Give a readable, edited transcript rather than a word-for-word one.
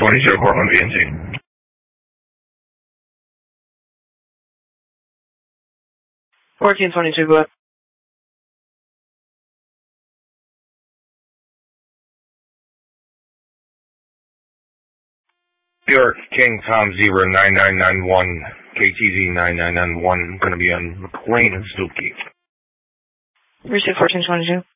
1422, Portland, VNC. Go ahead. New York, King Tom 09991, KTZ 9991, going to be on McLean and Stookie. Receive 1422.